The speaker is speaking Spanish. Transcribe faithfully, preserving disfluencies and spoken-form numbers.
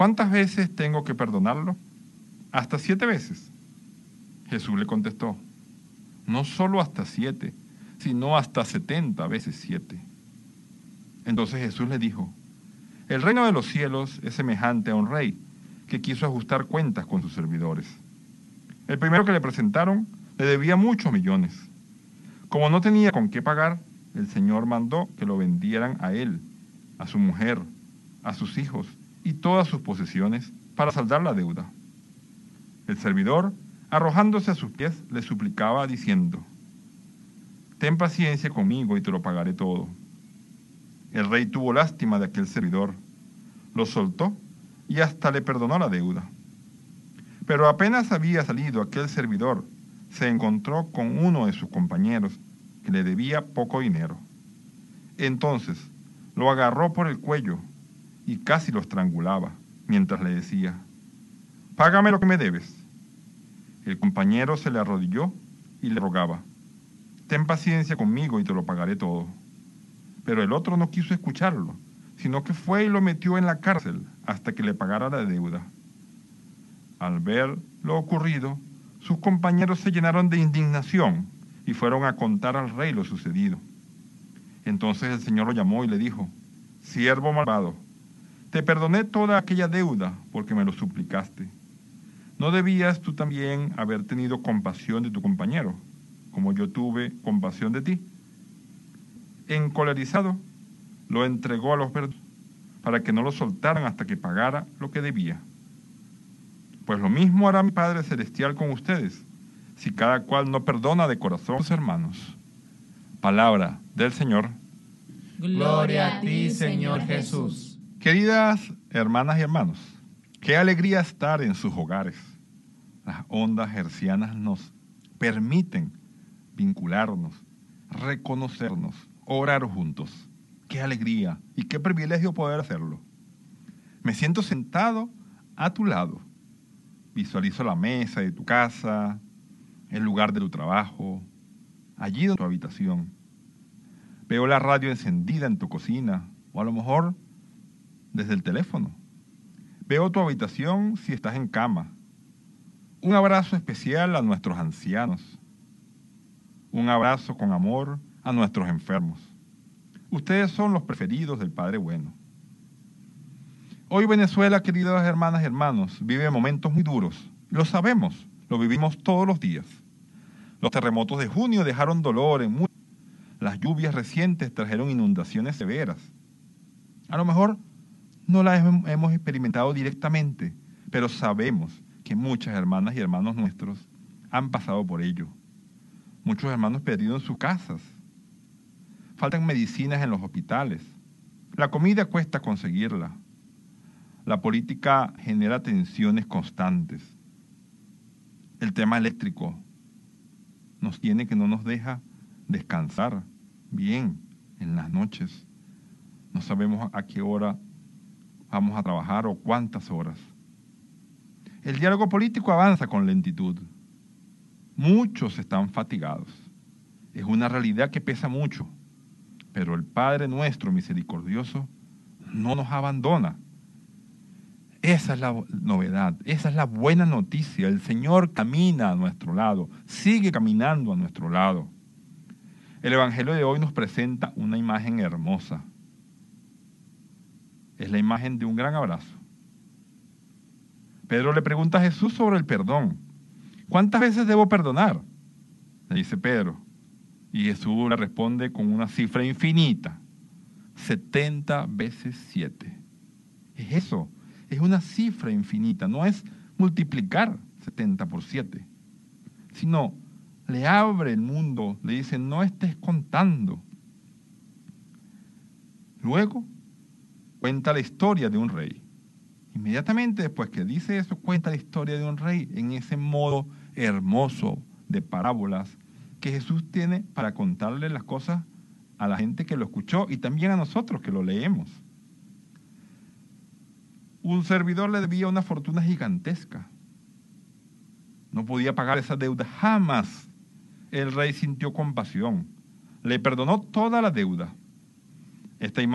¿cuántas veces tengo que perdonarlo? ¿Hasta siete veces? Jesús le contestó, no solo hasta siete, sino hasta setenta veces siete. Entonces Jesús le dijo, el reino de los cielos es semejante a un rey que quiso ajustar cuentas con sus servidores. El primero que le presentaron le debía muchos millones. Como no tenía con qué pagar, el Señor mandó que lo vendieran a él, a su mujer, a sus hijos y todas sus posesiones para saldar la deuda. El servidor, arrojándose a sus pies, le suplicaba diciendo, ten paciencia conmigo y te lo pagaré todo. El rey tuvo lástima de aquel servidor, lo soltó y hasta le perdonó la deuda. Pero apenas había salido aquel servidor, se encontró con uno de sus compañeros que le debía poco dinero. Entonces lo agarró por el cuello y casi lo estrangulaba, mientras le decía, págame lo que me debes. El compañero se le arrodilló y le rogaba, ten paciencia conmigo y te lo pagaré todo. Pero el otro no quiso escucharlo, sino que fue y lo metió en la cárcel hasta que le pagara la deuda. Al ver lo ocurrido, sus compañeros se llenaron de indignación y fueron a contar al rey lo sucedido. Entonces el Señor lo llamó y le dijo, siervo malvado, te perdoné toda aquella deuda porque me lo suplicaste. ¿No debías tú también haber tenido compasión de tu compañero, como yo tuve compasión de ti? Encolerizado, lo entregó a los verdugos para que no lo soltaran hasta que pagara lo que debía. Pues lo mismo hará mi Padre Celestial con ustedes, si cada cual no perdona de corazón a sus hermanos. Palabra del Señor. Gloria a ti, Señor Jesús. Queridas hermanas y hermanos, qué alegría estar en sus hogares. Las ondas hercianas nos permiten vincularnos, reconocernos, orar juntos. Qué alegría y qué privilegio poder hacerlo. Me siento sentado a tu lado. Visualizo la mesa de tu casa, el lugar de tu trabajo, allí en tu habitación. Veo la radio encendida en tu cocina, o a lo mejor desde el teléfono. Veo tu habitación si estás en cama. Un abrazo especial a nuestros ancianos. Un abrazo con amor a nuestros enfermos. Ustedes son los preferidos del Padre Bueno. Hoy Venezuela, queridas hermanas y hermanos, vive momentos muy duros. Lo sabemos, lo vivimos todos los días. Los terremotos de junio dejaron dolor en muchos. Las lluvias recientes trajeron inundaciones severas. A lo mejor no las hemos experimentado directamente, pero sabemos que muchas hermanas y hermanos nuestros han pasado por ello. Muchos hermanos perdidos en sus casas. Faltan medicinas en los hospitales. La comida cuesta conseguirla. La política genera tensiones constantes. El tema eléctrico nos tiene que no nos deja descansar bien en las noches. No sabemos a qué hora vamos a trabajar o cuántas horas. El diálogo político avanza con lentitud. Muchos están fatigados. Es una realidad que pesa mucho. Pero el Padre nuestro misericordioso no nos abandona. Esa es la novedad, esa es la buena noticia. El Señor camina a nuestro lado, sigue caminando a nuestro lado. El Evangelio de hoy nos presenta una imagen hermosa. Es la imagen de un gran abrazo. Pedro le pregunta a Jesús sobre el perdón. ¿Cuántas veces debo perdonar? Le dice Pedro. Y Jesús le responde con una cifra infinita. setenta veces siete. Es eso. Es una cifra infinita, no es multiplicar setenta por siete, sino le abre el mundo, le dice, no estés contando. Luego, cuenta la historia de un rey. Inmediatamente después que dice eso, cuenta la historia de un rey en ese modo hermoso de parábolas que Jesús tiene para contarle las cosas a la gente que lo escuchó y también a nosotros que lo leemos. Un servidor le debía una fortuna gigantesca. No podía pagar esa deuda jamás. El rey sintió compasión. Le perdonó toda la deuda. Esta imagen